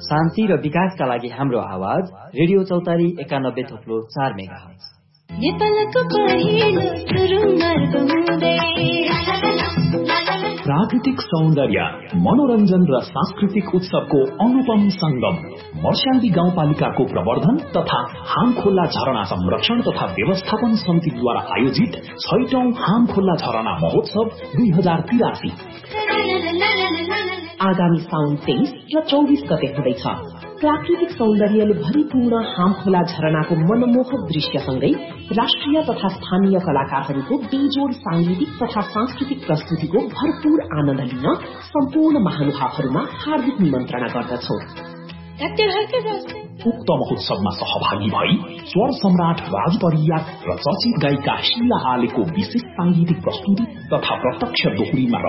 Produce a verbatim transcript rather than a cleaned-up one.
शान्ति र विकासका लागि हाम्रो आवाज रेडियो चौतारी एकानब्बे थोप्लो चार मेगाहर्ज। प्राकृतिक सौन्दर्य, मनोरञ्जन र सांस्कृतिक उत्सवको अनुपम संगम मर्स्याङ्गी गाउँपालिकाको प्रवर्धन तथा हामखोला झरना संरक्षण तथा व्यवस्थापन समितिद्वारा आयोजित छैटौं हामखोला झरना महोत्सव दुई हजार तिरासी आगामी साउन तेइस र चौबिस गते हुँदैछ। प्राकृतिक सौन्दर्यले भरिपूर्ण हामखोला झरनाको मनमोहक दृश्यसँगै राष्ट्रिय तथा स्थानीय कलाकारहरूको बेजोड सांगीतिक तथा सांस्कृतिक प्रस्तुतिको भरपूर आनन्द लिन सम्पूर्ण महानुभावहरूमा हार्दिक निमन्त्रणा गर्दछौ। उक्त महोत्सवमा सहभागी भई स्वर सम्राट राज परियार र चर्चित गायिका शीला आलेको विशेष सांगीतिक प्रस्तुति तथा प्रत्यक्ष दोहोरीमा